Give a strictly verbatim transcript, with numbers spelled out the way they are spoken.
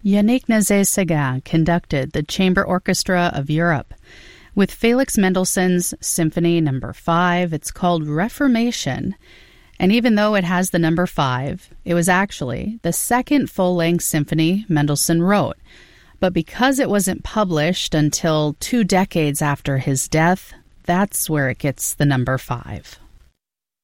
Yannick Nézet-Séguin conducted the Chamber Orchestra of Europe with Felix Mendelssohn's Symphony Number five. It's called Reformation, and even though it has the number five, it was actually the second full-length symphony Mendelssohn wrote. But because it wasn't published until two decades after his death, that's where it gets the number five.